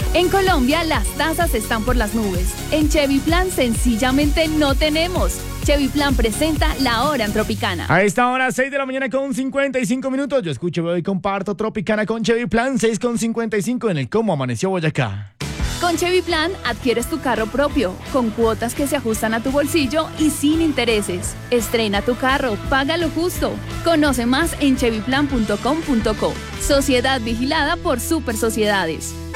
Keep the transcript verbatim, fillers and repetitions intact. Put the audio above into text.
En Colombia las tasas están por las nubes. En Chevy Plan sencillamente no tenemos. Chevy Plan presenta La Hora en Tropicana. A esta hora, seis de la mañana con cincuenta y cinco minutos. Yo escucho, veo y comparto Tropicana con Chevy Plan, seis con cincuenta y cinco en el Cómo Amaneció Boyacá. Con Chevy Plan adquieres tu carro propio, con cuotas que se ajustan a tu bolsillo y sin intereses. Estrena tu carro, paga lo justo. Conoce más en chevy plan punto com punto co. Sociedad vigilada por Super Sociedades.